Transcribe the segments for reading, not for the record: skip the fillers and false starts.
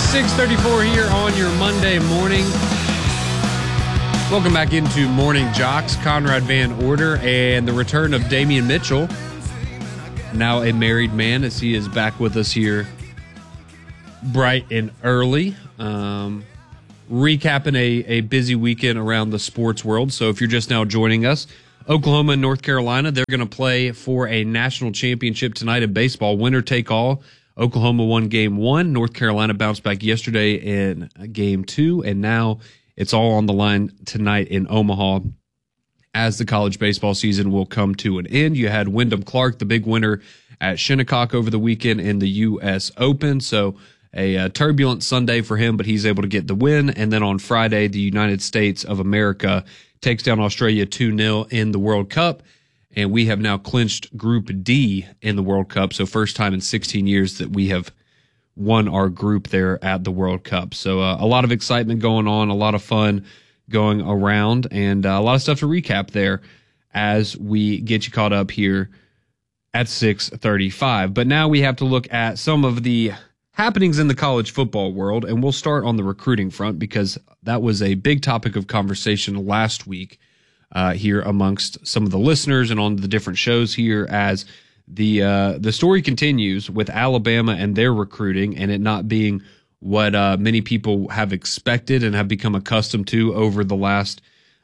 6:34 here on your Monday morning. Welcome back into Morning Jocks. Conrad Van Order and the return of Damian Mitchell, now a married man, as he is back with us here bright and early. Recapping a busy weekend around the sports world. So if you're just now joining us, Oklahoma and North Carolina, they're going to play for a national championship tonight in baseball. Winner take all. Oklahoma won game 1. North Carolina bounced back yesterday in game 2. And now it's all on the line tonight in Omaha as the college baseball season will come to an end. You had Wyndham Clark, the big winner at Shinnecock over the weekend in the U.S. Open. So a turbulent Sunday for him, but he's able to get the win. And then on Friday, the United States of America takes down Australia 2-0 in the World Cup. And we have now clinched Group D in the World Cup. So first time in 16 years that we have won our group there at the World Cup. So a lot of excitement going on, a lot of fun going around, and a lot of stuff to recap there as we get you caught up here at 6:35. But now we have to look at some of the happenings in the college football world, and we'll start on the recruiting front because that was a big topic of conversation last week here amongst some of the listeners and on the different shows here as the story continues with Alabama and their recruiting and it not being what many people have expected and have become accustomed to over the last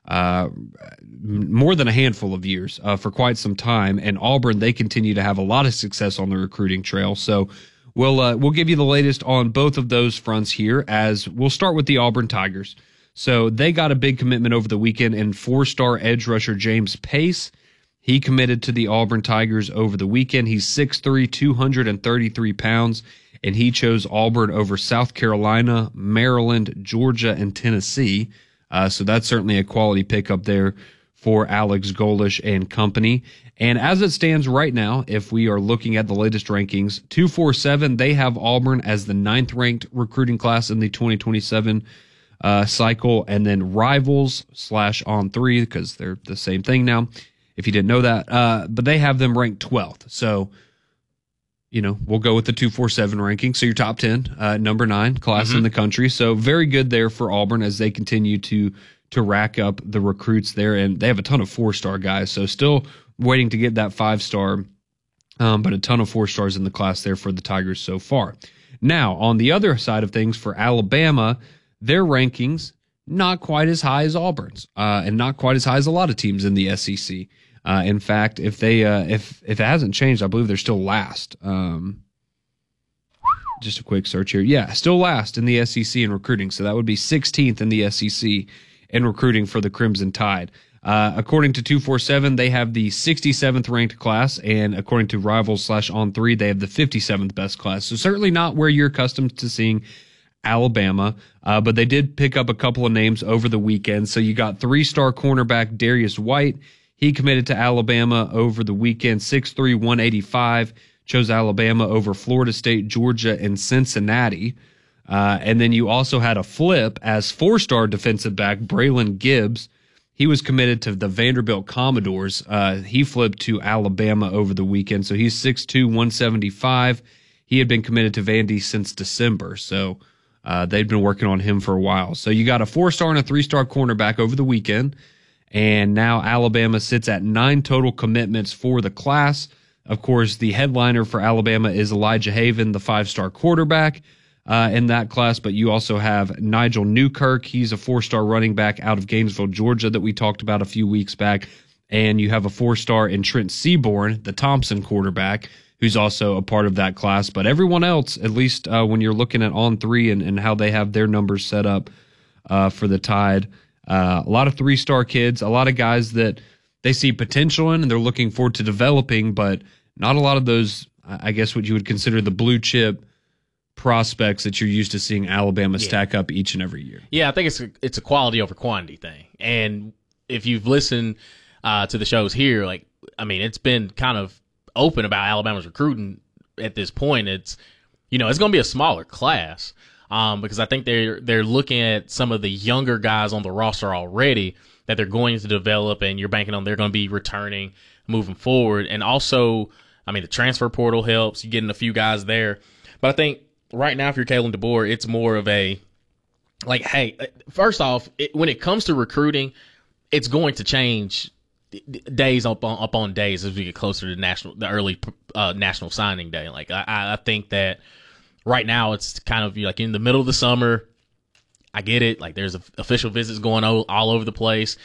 more than a handful of years for quite some time. And Auburn, they continue to have a lot of success on the recruiting trail. So we'll give you the latest on both of those fronts here as we'll start with the Auburn Tigers. So they got a big commitment over the weekend in 4-star edge rusher James Pace. He committed to the Auburn Tigers over the weekend. He's 6'3", 233 pounds, and he chose Auburn over South Carolina, Maryland, Georgia, and Tennessee. So that's certainly a quality pickup there for Alex Golish and company. And as it stands right now, if we are looking at the latest rankings, 247, they have Auburn as the 9th-ranked recruiting class in the 2027 cycle, and then Rivals /On3, because they're the same thing now, if you didn't know that, but they have them ranked 12th. So, we'll go with the 247 ranking. So your top 10, number 9 class in the country. So very good there for Auburn as they continue to rack up the recruits there. And they have a ton of 4-star guys. So still waiting to get that 5-star, but a ton of 4-stars in the class there for the Tigers so far. Now, on the other side of things for Alabama, their rankings not quite as high as Auburn's, and not quite as high as a lot of teams in the SEC. In fact, if it hasn't changed, I believe they're still last. Just a quick search here. Yeah, still last in the SEC in recruiting. So that would be 16th in the SEC in recruiting for the Crimson Tide. According to 247, they have the 67th ranked class, and according to Rivals /On3, they have the 57th best class. So certainly not where you're accustomed to seeing Alabama, but they did pick up a couple of names over the weekend. So you got 3-star cornerback Darius White. He committed to Alabama over the weekend, 6'3", 185, chose Alabama over Florida State, Georgia, and Cincinnati. And then you also had a flip as 4-star defensive back Braylon Gibbs. He was committed to the Vanderbilt Commodores. He flipped to Alabama over the weekend, so he's 6'2", 175. He had been committed to Vandy since December, so they've been working on him for a while. So you got a 4-star and a 3-star cornerback over the weekend, and now Alabama sits at 9 total commitments for the class. Of course, the headliner for Alabama is Elijah Haven, the 5-star quarterback in that class, but you also have Nigel Newkirk. He's a 4-star running back out of Gainesville, Georgia, that we talked about a few weeks back, and you have a 4-star in Trent Seaborn, the Thompson quarterback, who's also a part of that class. But everyone else, at least when you're looking at On3 and how they have their numbers set up for the Tide, a lot of 3-star kids, a lot of guys that they see potential in and they're looking forward to developing, but not a lot of those, I guess what you would consider the blue chip prospects that you're used to seeing Alabama stack up each and every year. Yeah, I think it's a quality over quantity thing. And if you've listened to the shows here, it's been kind of open about Alabama's recruiting at this point. It's going to be a smaller class because I think they're looking at some of the younger guys on the roster already that they're going to develop, and you're banking on they're going to be returning moving forward. And also, the transfer portal helps. You're getting a few guys there. But I think right now, if you're Kalen DeBoer, it's more of a like, hey, first off, when it comes to recruiting, it's going to change days upon days as we get closer to the early national signing day. Like I think that right now it's kind of like in the middle of the summer. I get it. Like there's official visits going all over the place.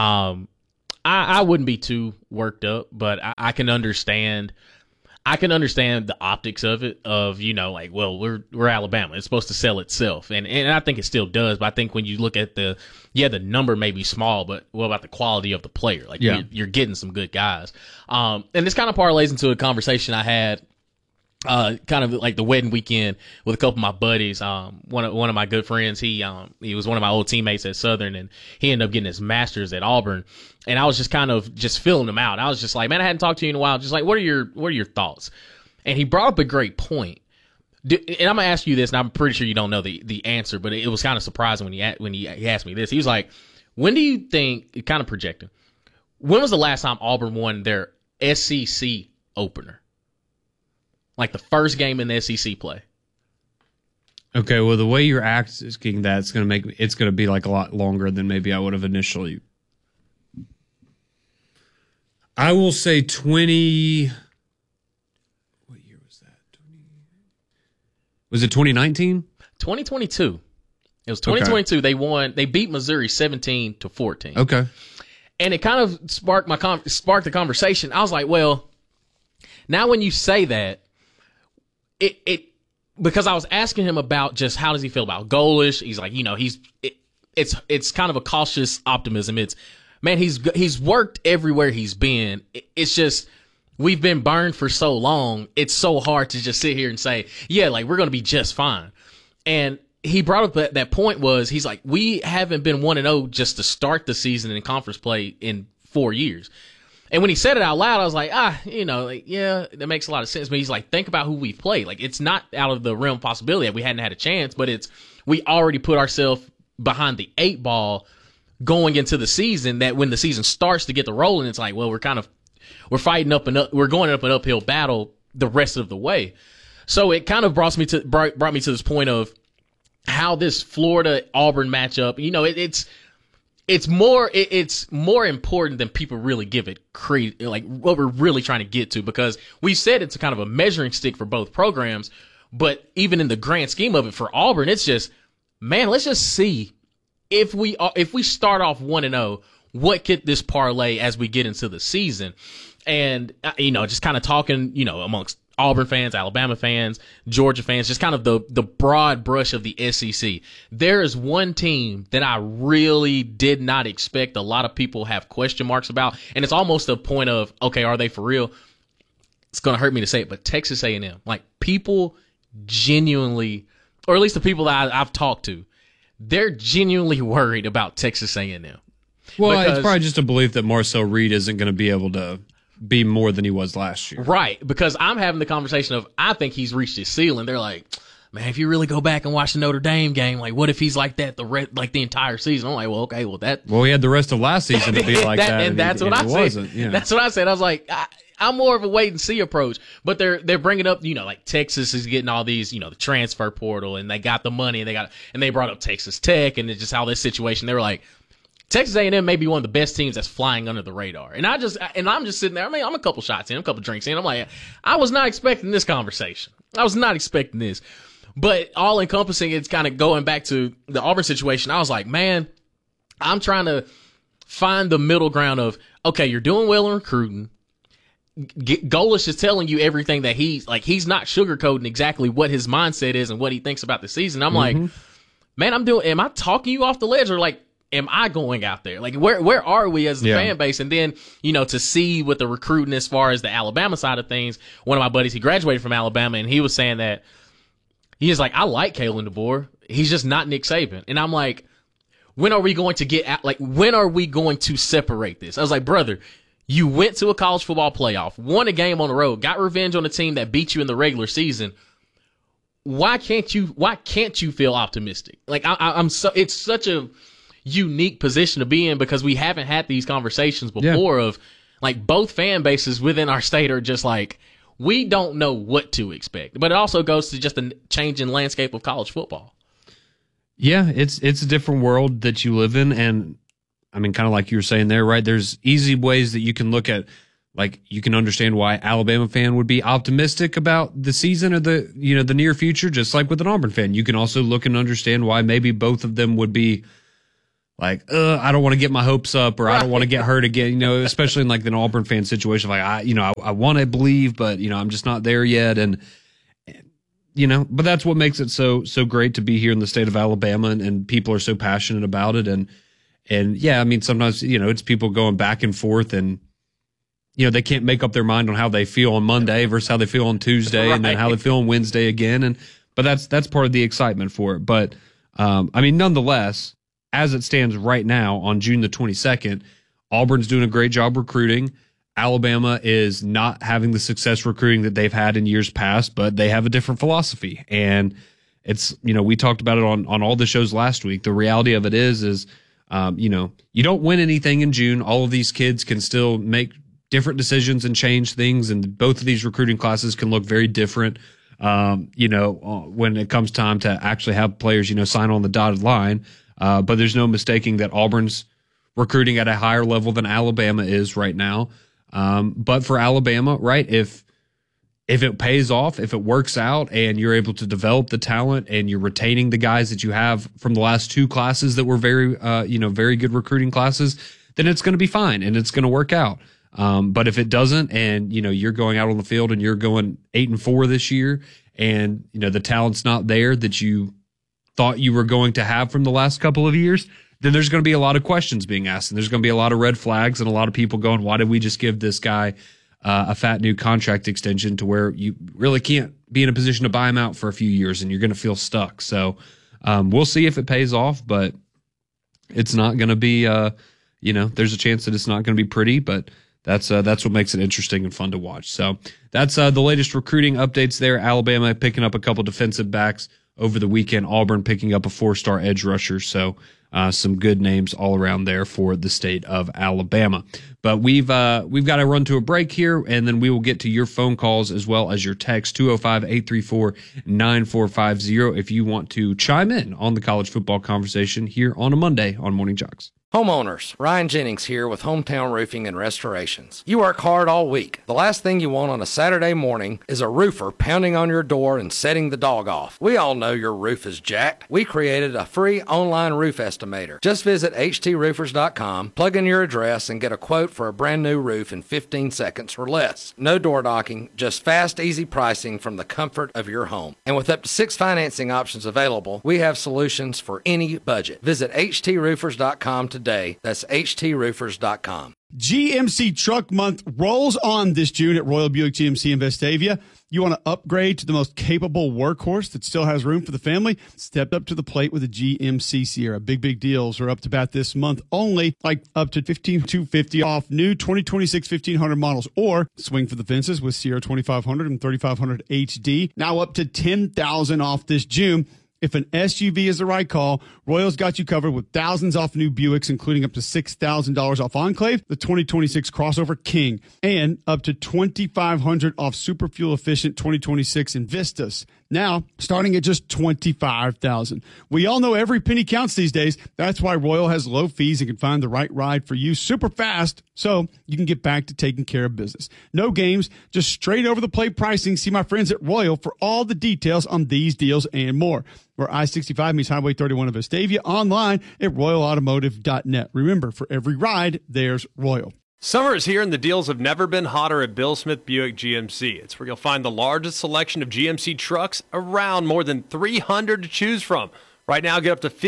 I wouldn't be too worked up, but I can understand. I can understand the optics of it, of, you know, like, well, we're Alabama. It's supposed to sell itself. And I think it still does. But I think when you look at the number may be small, but what about the quality of the player? Like, you're getting some good guys. And this kind of parlays into a conversation I had, kind of like the wedding weekend with a couple of my buddies. One of my good friends, he was one of my old teammates at Southern, and he ended up getting his master's at Auburn. And I was just kind of just filling him out. I was just like, man, I hadn't talked to you in a while. Just like, what are your thoughts? And he brought up a great point. And I'm gonna ask you this, and I'm pretty sure you don't know the answer, but it was kind of surprising when he asked me this. He was like, when do you think, kind of projecting, when was the last time Auburn won their SEC opener? Like the first game in the SEC play. Okay, well, the way you're asking that, it's going to be like a lot longer than maybe I would have initially. I will say 20. What year was that? Was it 2019? 2022. It was 2022. Okay. They beat Missouri 17-14. Okay. And it kind of sparked the conversation. I was like, well, now when you say that, because I was asking him about just how does he feel about Golesh. He's like, you know, it's kind of a cautious optimism. It's, man, he's worked everywhere he's been. It's just, we've been burned for so long. It's so hard to just sit here and say, yeah, like we're going to be just fine. And he brought up that point was, he's like, we haven't been 1-0 just to start the season in conference play in 4 years. And when he said it out loud, I was like, you know, like, yeah, that makes a lot of sense. But he's like, think about who we've played. Like, it's not out of the realm of possibility that we hadn't had a chance, but we already put ourselves behind the 8 ball going into the season, that when the season starts to get the rolling, it's like, well, we're fighting we're going up an uphill battle the rest of the way. So it kind of brought me to this point of how this Florida Auburn matchup, you know, it's more important than people really give it credit, like what we're really trying to get to, because we said it's a kind of a measuring stick for both programs. But even in the grand scheme of it for Auburn, it's just, man, let's just see if we start off 1-0, what could this parlay as we get into the season? And, you know, just kind of talking, you know, amongst Auburn fans, Alabama fans, Georgia fans, just kind of the broad brush of the SEC. There is one team that I really did not expect a lot of people have question marks about, and it's almost a point of, okay, are they for real? It's going to hurt me to say it, but Texas A&M. Like, people genuinely, or at least the people that I've talked to, they're genuinely worried about Texas A&M. Well, it's probably just a belief that Marcel Reed isn't going to be able to be more than he was last year. Right, because I'm having the conversation of, I think he's reached his ceiling. They're like, man, if you really go back and watch the Notre Dame game, like, what if he's like that the entire season? I'm like, well, okay, well, he had the rest of last season to be like that, and that's what I said. Yeah. That's what I said. I was like, I'm more of a wait and see approach, but they're bringing up, you know, like Texas is getting all these, you know, the transfer portal, and they got the money, and they brought up Texas Tech, and it's just how this situation. They were like, Texas A&M may be one of the best teams that's flying under the radar. And I'm just sitting there. I mean, I'm a couple shots in, a couple drinks in. I'm like, I was not expecting this conversation. I was not expecting this. But all encompassing, it's kind of going back to the Auburn situation. I was like, man, I'm trying to find the middle ground of, okay, you're doing well in recruiting. Golesh is telling you everything that he's not sugarcoating exactly what his mindset is and what he thinks about the season. I'm like, man, am I talking you off the ledge, or like, am I going out there? Like, where are we as the fan base? And then, you know, to see with the recruiting as far as the Alabama side of things, one of my buddies, he graduated from Alabama, and he was saying that he's like, I like Kalen DeBoer. He's just not Nick Saban. And I'm like, when are we going to separate this? I was like, brother, you went to a college football playoff, won a game on the road, got revenge on a team that beat you in the regular season. Why can't you feel optimistic? Like, it's such a unique position to be in, because we haven't had these conversations before of, like, both fan bases within our state are just like, we don't know what to expect. But it also goes to just the changing landscape of college football. Yeah, it's a different world that you live in, and I mean, kind of like you were saying there, right? There's easy ways that you can look at, like you can understand why Alabama fan would be optimistic about the season or the near future, just like with an Auburn fan. You can also look and understand why maybe both of them would be like, I don't want to get my hopes up, or I don't want to get hurt again, especially in like an Auburn fan situation. Like I want to believe, but I'm just not there yet. And but that's what makes it so great to be here in the state of Alabama, and people are so passionate about it. And yeah, I mean, sometimes, it's people going back and forth, and, they can't make up their mind on how they feel on Monday versus how they feel on Tuesday, and then how they feel on Wednesday again. But that's part of the excitement for it. But, I mean, nonetheless, as it stands right now on June the 22nd, Auburn's doing a great job recruiting. Alabama is not having the success recruiting that they've had in years past, but they have a different philosophy. And it's, we talked about it on all the shows last week. The reality of it is, you don't win anything in June. All of these kids can still make different decisions and change things. And both of these recruiting classes can look very different, when it comes time to actually have players, sign on the dotted line. But there's no mistaking that Auburn's recruiting at a higher level than Alabama is right now. But for Alabama, right, if it pays off, if it works out and you're able to develop the talent and you're retaining the guys that you have from the last two classes that were very good recruiting classes, then it's going to be fine and it's going to work out. But if it doesn't, and, you're going out on the field and you're going 8-4 this year, and, the talent's not there that you thought you were going to have from the last couple of years, then there's going to be a lot of questions being asked, and there's going to be a lot of red flags and a lot of people going, why did we just give this guy a fat new contract extension to where you really can't be in a position to buy him out for a few years, and you're going to feel stuck. So we'll see if it pays off, but it's not going to be, there's a chance that it's not going to be pretty, but that's what makes it interesting and fun to watch. So that's the latest recruiting updates there. Alabama picking up a couple defensive backs over the weekend. Auburn picking up a 4-star edge rusher. So some good names all around there for the state of Alabama. But we've got to run to a break here, and then we will get to your phone calls as well as your text, 205-834-9450, if you want to chime in on the college football conversation here on a Monday on Morning Jocks. Homeowners, Ryan Jennings here with Hometown Roofing and Restorations. You work hard all week. The last thing you want on a Saturday morning is a roofer pounding on your door and setting the dog off. We all know your roof is jacked. We created a free online roof estimator. Just visit htsroofers.com, plug in your address, and get a quote for a brand new roof in 15 seconds or less. No door knocking, just fast, easy pricing from the comfort of your home. And with up to 6 financing options available, we have solutions for any budget. Visit htsroofers.com today. That's htsroofers.com. GMC Truck Month rolls on this June at Royal Buick GMC in Vestavia. You want to upgrade to the most capable workhorse that still has room for the family? Step up to the plate with a GMC Sierra. Big deals are up to bat this month only, like up to $15,250 off new 2026 1500 models, or swing for the fences with Sierra 2500 and 3500 HD. Now up to $10,000 off this June. If an SUV is the right call, Royal's got you covered with thousands off new Buicks, including up to $6,000 off Enclave, the 2026 Crossover King, and up to $2,500 off super fuel efficient 2026 Invistas. Now, starting at just $25,000. We all know every penny counts these days. That's why Royal has low fees and can find the right ride for you super fast, so you can get back to taking care of business. No games, just straight over the plate pricing. See my friends at Royal for all the details on these deals and more. We're I-65 meets Highway 31 of Vestavia, online at royalautomotive.net. Remember, for every ride, there's Royal. Summer is here and the deals have never been hotter at Bill Smith Buick GMC. It's where you'll find the largest selection of GMC trucks around, more than 300 to choose from. Right now, get up to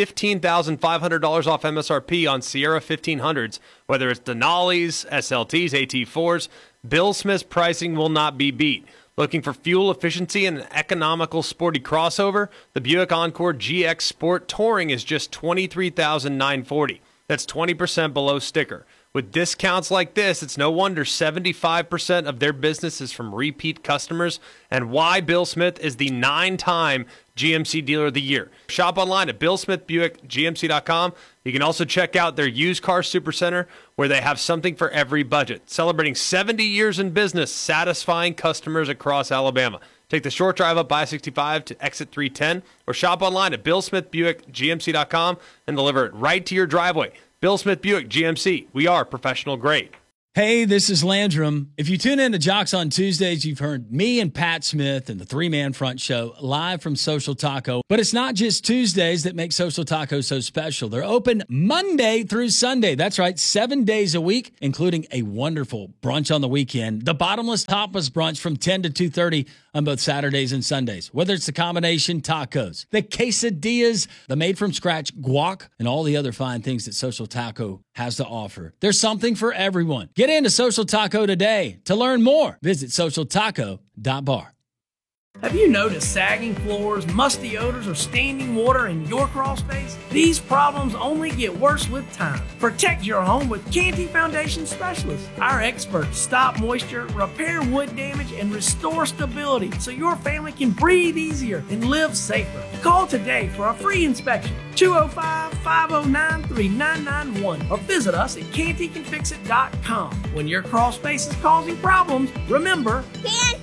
$15,500 off MSRP on Sierra 1500s. Whether it's Denali's, SLTs, AT4s, Bill Smith's pricing will not be beat. Looking for fuel efficiency and an economical sporty crossover? The Buick Encore GX Sport Touring is just $23,940. That's 20% below sticker. With discounts like this, it's no wonder 75% of their business is from repeat customers, and why Bill Smith is the 9-time GMC Dealer of the Year. Shop online at BillSmithBuickGMC.com. You can also check out their used car supercenter, where they have something for every budget. Celebrating 70 years in business, satisfying customers across Alabama. Take the short drive up I-65 to exit 310, or shop online at BillSmithBuickGMC.com and deliver it right to your driveway. Bill Smith Buick GMC. We are professional grade. Hey, this is Landrum. If you tune in to Jocks on Tuesdays, you've heard me and Pat Smith and the three-man front show live from Social Taco. But it's not just Tuesdays that make Social Taco so special. They're open Monday through Sunday. That's right, 7 days a week, including a wonderful brunch on the weekend. The Bottomless Tapas brunch from 10 to 2:30 on both Saturdays and Sundays. Whether it's the combination tacos, the quesadillas, the made-from-scratch guac, and all the other fine things that Social Taco has to offer. There's something for everyone. Get into Social Taco today. To learn more, visit socialtaco.bar. Have you noticed sagging floors, musty odors, or standing water in your crawl space? These problems only get worse with time. Protect your home with Canty Foundation Specialists. Our experts stop moisture, repair wood damage, and restore stability so your family can breathe easier and live safer. Call today for a free inspection. 205-509-3991 or visit us at cantycanfixit.com. When your crawl space is causing problems, remember, Canty!